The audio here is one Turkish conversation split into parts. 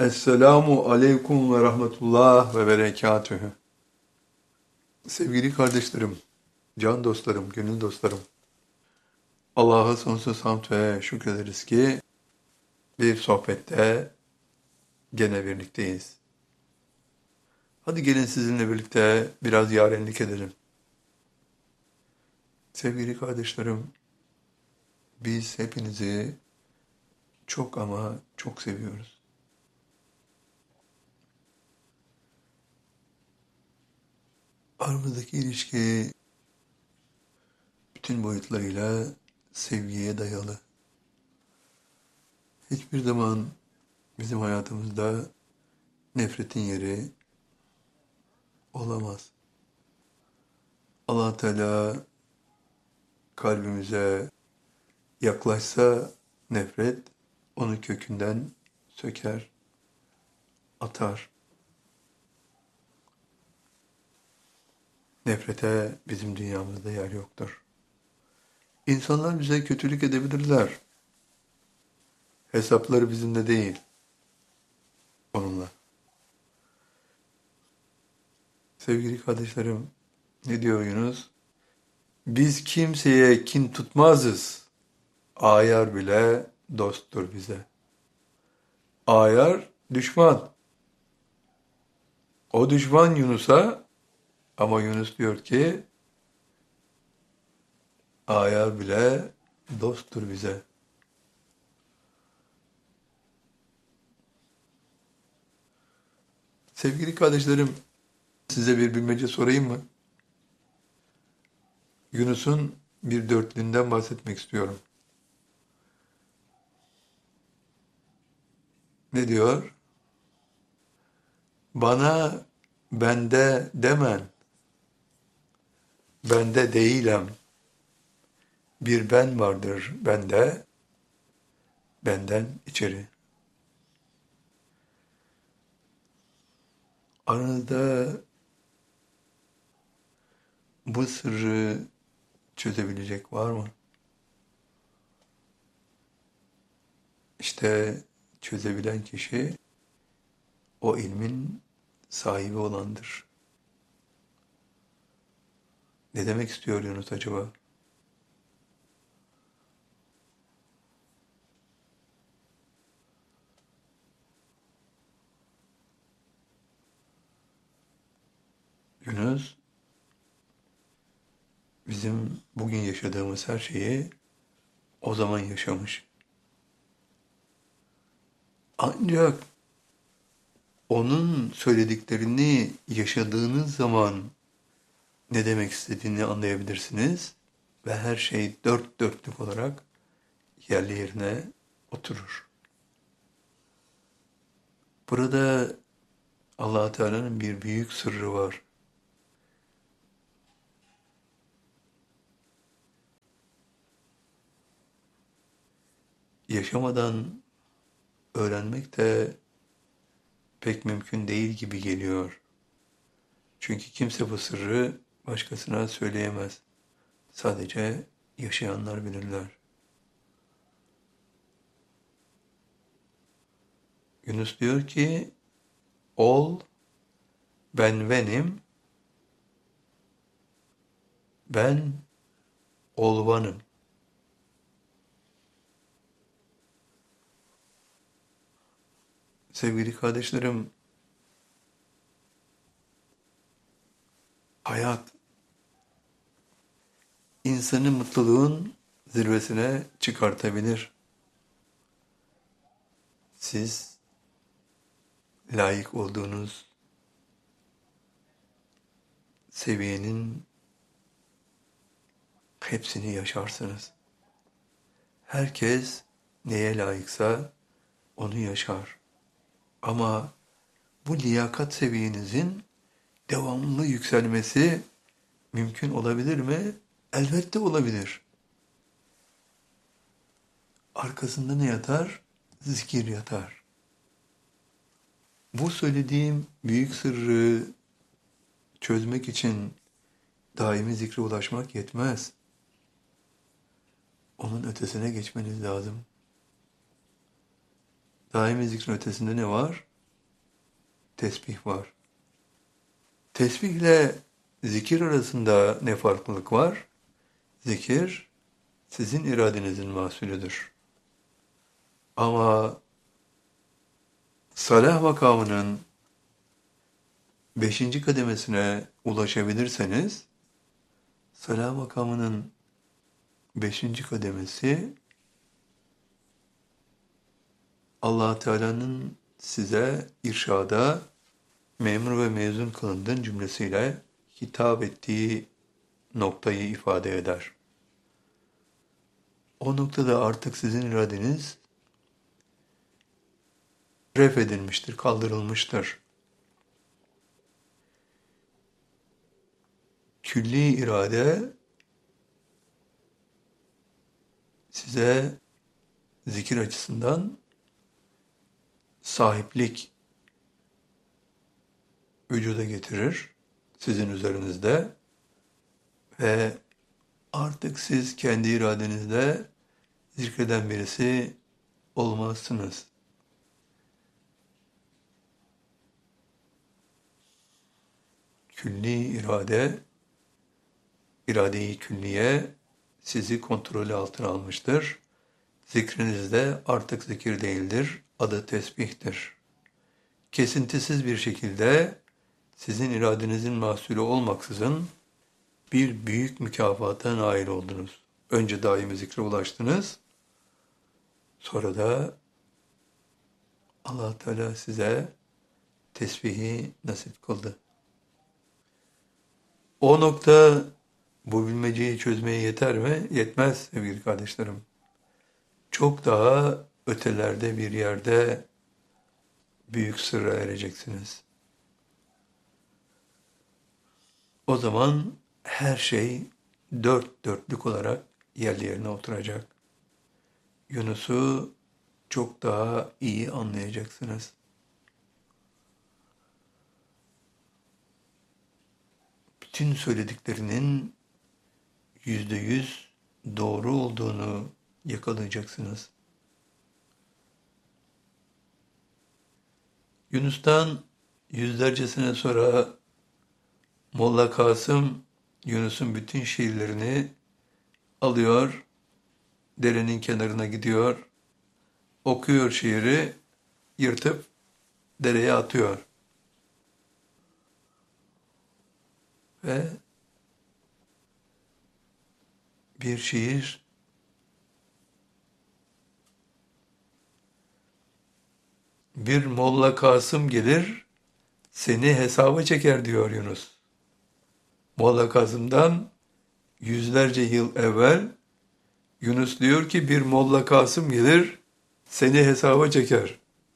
Esselamu aleyküm ve rahmetullah ve berekatühü. Sevgili kardeşlerim, can dostlarım, gönül dostlarım. Allah'a sonsuz hamd ve şükrederiz ki bir sohbette gene birlikteyiz. Hadi gelin sizinle birlikte biraz yarenlik edelim. Sevgili kardeşlerim, biz hepinizi çok ama çok seviyoruz. Aramızdaki ilişki bütün boyutlarıyla sevgiye dayalı. Hiçbir zaman bizim hayatımızda nefretin yeri olamaz. Allah Teala kalbimize yaklaşsa nefret onu kökünden söker, atar. Nefrete bizim dünyamızda yer yoktur. İnsanlar bize kötülük edebilirler. Hesapları bizimle değil, onunla. Sevgili kardeşlerim, ne diyor Yunus? Biz kimseye kin tutmazız. Ayar bile dosttur bize. Ayar düşman. O düşman Yunus'a ama Yunus diyor ki ayar bile dosttur bize. Sevgili kardeşlerim, size bir bilmece sorayım mı? Yunus'un bir dörtlüğünden bahsetmek istiyorum. Ne diyor? Bana bende demen, bende değilim. Bir ben vardır bende, benden içeri. Aranızda bu sırrı çözebilecek var mı? İşte çözebilen kişi o ilmin sahibi olandır. Ne demek istiyor Yunus acaba? Yunus, bizim bugün yaşadığımız her şeyi o zaman yaşamış. Ancak onun söylediklerini yaşadığınız zaman ne demek istediğini anlayabilirsiniz ve her şey dört dörtlük olarak yerli yerine oturur. Burada Allah Teala'nın bir büyük sırrı var. Yaşamadan öğrenmek de pek mümkün değil gibi geliyor. Çünkü kimse bu sırrı başkasına söyleyemez. Sadece yaşayanlar bilirler. Yunus diyor ki, ol, ben benim, ben olvanım. Sevgili kardeşlerim, hayat, insanı mutluluğun zirvesine çıkartabilir. Siz layık olduğunuz seviyenin hepsini yaşarsınız. Herkes neye layıksa onu yaşar. Ama bu liyakat seviyenizin devamlı yükselmesi mümkün olabilir mi? Elbette olabilir. Arkasında ne yatar? Zikir yatar. Bu söylediğim büyük sırrı çözmek için daimi zikre ulaşmak yetmez. Onun ötesine geçmeniz lazım. Daimi zikrin ötesinde ne var? tesbih var. Tesbihle zikir arasında ne farklılık var? Zikir sizin iradenizin mahsulüdür. Ama salah makamının 5. kademesine ulaşabilirseniz, salah makamının 5. kademesi Allah Teala'nın size irşada memur ve mezun kılındığın cümlesiyle hitap ettiği noktayı ifade eder. O noktada artık sizin iradeniz ref edilmiştir, kaldırılmıştır. Külli irade size zikir açısından sahiplik vücuda getirir sizin üzerinizde ve artık siz kendi iradenizle zikreden birisi olmazsınız. Külli irade, irade-i külliye sizi kontrolü altına almıştır. Zikriniz de artık zikir değildir, adı tesbihtir. Kesintisiz bir şekilde sizin iradenizin mahsulü olmaksızın bir büyük mükafata nail oldunuz. Önce daimi zikre ulaştınız, sonra da Allah Teala size tesbihi nasip kıldı. O nokta bu bilmeceyi çözmeye yeter mi? Yetmez sevgili kardeşlerim. Çok daha ötelerde bir yerde büyük sırra ereceksiniz. O zaman her şey dört dörtlük olarak yerli yerine oturacak. Yunus'u çok daha iyi anlayacaksınız. Bütün söylediklerinin %100 doğru olduğunu yakalayacaksınız. Yunus'tan yüzlerce sene sonra Molla Kasım Yunus'un bütün şiirlerini alıyor, derenin kenarına gidiyor, okuyor şiiri, yırtıp dereye atıyor. Ve bir şiir bir Molla Kasım gelir, seni hesaba çeker diyor Yunus. Molla Kasım'dan yüzlerce yıl evvel Yunus diyor ki bir Molla Kasım gelir, seni hesaba çeker.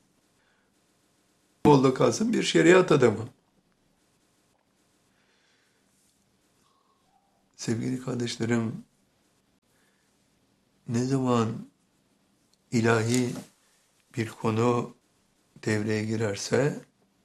Molla Kasım bir şeriat adamı. Sevgili kardeşlerim, ne zaman ilahi bir konu devreye girerse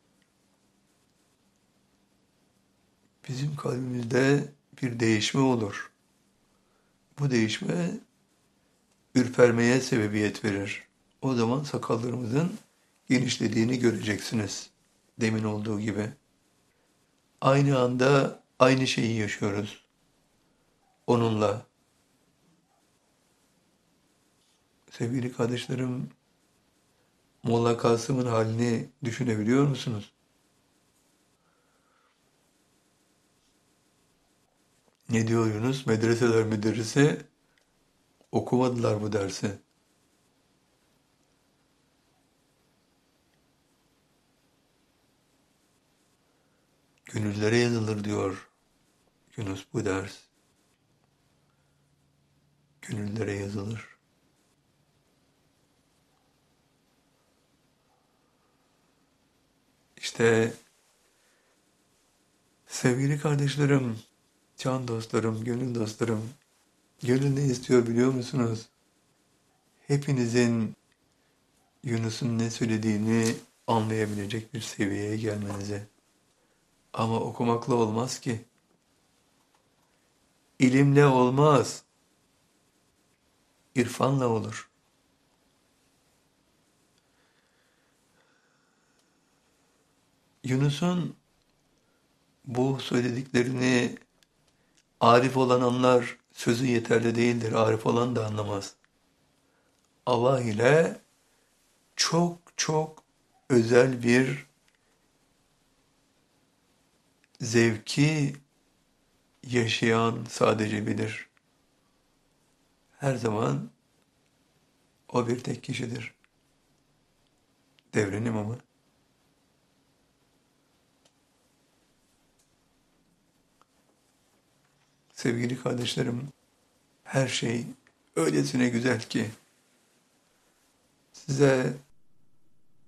bizim kalbimizde bir değişme olur. Bu değişme ürpermeye sebebiyet verir. O zaman sakallarımızın genişlediğini göreceksiniz. Demin olduğu gibi. Aynı anda aynı şeyi yaşıyoruz. Onunla. Sevgili kardeşlerim, Molla Kasım'ın halini düşünebiliyor musunuz? Ne diyor Yunus? Medreseler müderrisi okumadılar bu dersi. Gönüllere yazılır diyor Yunus bu ders. Gönüllere yazılır. İşte sevgili kardeşlerim, can dostlarım, gönül dostlarım, gönül ne istiyor biliyor musunuz? Hepinizin Yunus'un ne söylediğini anlayabilecek bir seviyeye gelmenize. Ama okumakla olmaz ki. İlimle olmaz. İrfanla olur. Yunus'un bu söylediklerini arif olan anlar, sözü yeterli değildir. Arif olan da anlamaz. Allah ile çok çok özel bir zevki yaşayan sadece bilir. Her zaman o bir tek kişidir. Devrin imamı. Sevgili kardeşlerim, her şey öylesine güzel ki size